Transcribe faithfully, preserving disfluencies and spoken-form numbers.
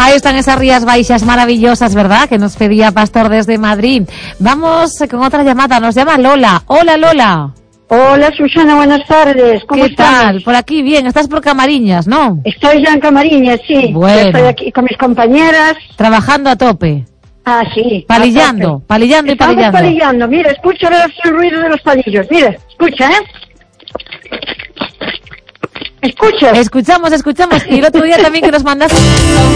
Ahí están esas Rías Baixas maravillosas, ¿verdad? Que nos pedía Pastor desde Madrid. Vamos con otra llamada. Nos llama Lola. Hola, Lola. Hola, Susana, buenas tardes. ¿Cómo ¿Qué estás? tal? Por aquí, bien. Estás por Camariñas, ¿no? Estoy ya en Camariñas, sí. Bueno. Ya estoy aquí con mis compañeras. Trabajando a tope. Ah, sí. Palillando, palillando y Estamos palillando. palillando. Mira, escucha el ruido de los palillos. Mira, escucha, ¿eh? Escucha. Escuchamos, escuchamos. Y el otro día también que nos mandaste